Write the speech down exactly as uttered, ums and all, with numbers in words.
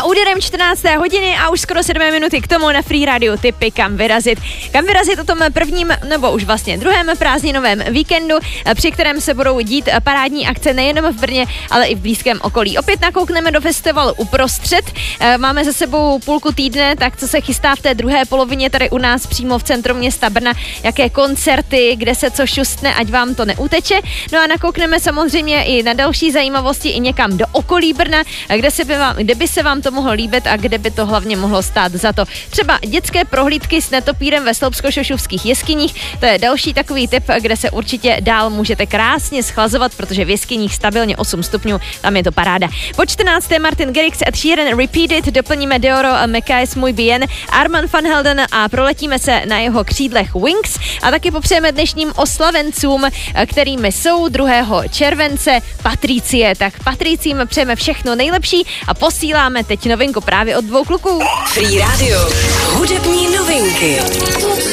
úderem čtrnácté hodiny a už skoro sedm minuty k tomu na Free Radio tipy, kam vyrazit. Kam vyrazit o tom prvním, nebo už vlastně druhém prázdninovém víkendu, při kterém se budou dít parádní akce nejenom v Brně, ale i v blízkém okolí. Opět nakoukneme do festivalu Uprostřed. Máme za sebou půlku týdne, tak co se chystá v té druhé polovině tady u nás přímo v centru města Brna, jaké koncerty, kde se co šustne, ať vám to neuteče. No a nakoukneme samozřejmě i na další zajímavosti i někam do okolí Brna, kde, se by vám, kde by se vám to mohlo líbit a kde by to hlavně mohlo stát za to. Třeba dětské prohlídky s netopírem ve Sloupsko-Šošovských jeskyních, to je další takový tip, kde se určitě dál můžete krásně schlazovat, protože v jeskyních stabilně osm stupňů, tam je to paráda. Po čtrnácté Martin Garrix, Ed Sheeran, Repeat It, doplníme Deoro, Mekais, Můj Bien, Arman van Helden a proletíme se na jeho křídlech Wings a taky popřejeme dnešním oslavencům, kterými jsou druhého července Patricie. Tak Patricím přejeme všechno nejlepší a posíláme teď novinku právě od dvou kluků. Free Radio. Hudební novinky.